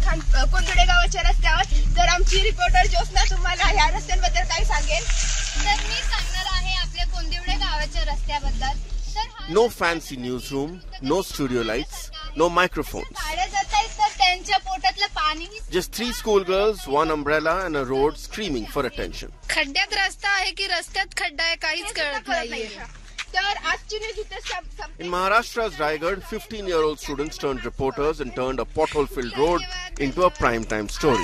कोंदुडे गावाच्या रस्त्यावर. तर आमची रिपोर्टर ज्योत्स्ना तुम्हाला ह्या रस्त्यांबद्दल काय सांगेल? तर मी सांगणार आहे आपल्या कोंदिवडे गावाच्या रस्त्याबद्दल. No fancy newsroom, no studio lights, no microphones. गाड्या जात आहेत तर त्यांच्या पोटातलं पाणी. Just 3 schoolgirls, 1 umbrella and a road screaming for attention. खड्ड्यात रस्ता आहे की रस्त्यात खड्डा आहे काहीच कळत नाहीये. तर आजची न्यूज इथे In Maharashtra's Raigad, 15-year-old students turned reporters and turned a pothole-filled road into a prime-time story.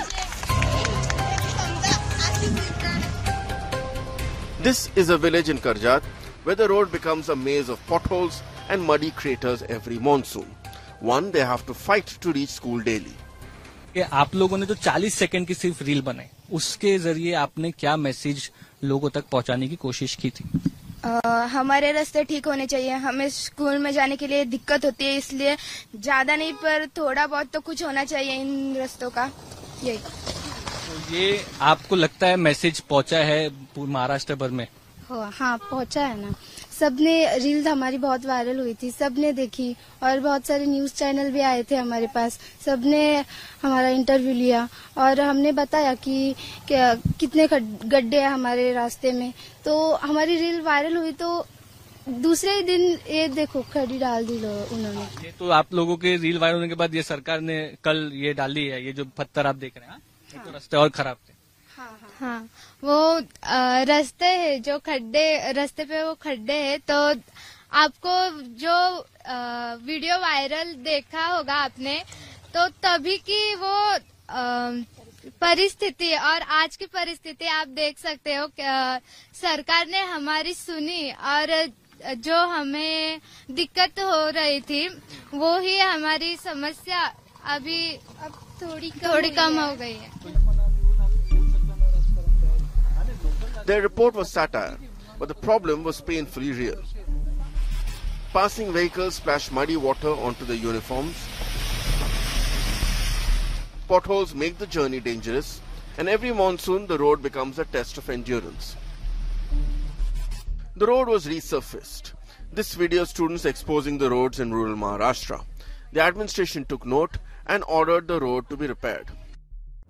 This is a village in Karjat where the road becomes a maze of potholes and muddy craters every monsoon. One, they have to fight to reach school daily. आप लोगों ने जो 40 second की सिर्फ reel बनाई, उसके जरिए आपने क्या मैसेज लोगों तक पहुंचाने की कोशिश की थी? हमारे रास्ते ठीक होने चाहिए. हमें स्कूल में जाने के लिए दिक्कत होती है, इसलिए ज्यादा नहीं पर थोड़ा बहुत तो कुछ होना चाहिए इन रास्तों का. यही. तो ये आपको लगता है मैसेज पहुंचा है महाराष्ट्र भर में? हाँ, पहुंचा है ना. सबने रील हमारी बहुत वायरल हुई थी, सबने देखी और बहुत सारे न्यूज चैनल भी आए थे हमारे पास. सबने हमारा इंटरव्यू लिया और हमने बताया कि कितने गड्ढे हैं हमारे रास्ते में. तो हमारी रील वायरल हुई तो दूसरे ही दिन ये देखो खड़ी डाल दी उन्होंने. ये तो आप लोगों के रील वायरल होने के बाद ये सरकार ने कल ये डाली है, ये जो पत्थर आप देख रहे हैं. ये तो रास्ते और खराब थे. हाँ, वो रास्ते है जो खड्डे, रास्ते पे वो खड्डे है. तो आपको जो वीडियो वायरल देखा होगा आपने, तो तभी की वो परिस्थिति और आज की परिस्थिति आप देख सकते हो. सरकार ने हमारी सुनी और जो हमें दिक्कत हो रही थी वो ही हमारी समस्या अब थोड़ी कम हो गई है. Their report was satire, but the problem was painfully real. Passing vehicles splash muddy water onto the uniforms. Potholes make the journey dangerous, and every monsoon the road becomes a test of endurance. The road was resurfaced. This video students exposing the roads in rural Maharashtra. The administration took note and ordered the road to be repaired.